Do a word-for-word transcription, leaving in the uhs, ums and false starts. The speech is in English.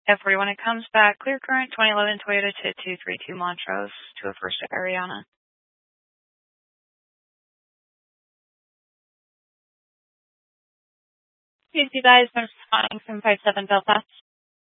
F forty-one, it comes back. Clear current, twenty eleven Toyota to two three two Montrose to a first Ariana. Hey, you guys, I'm flying from five seven Belfast.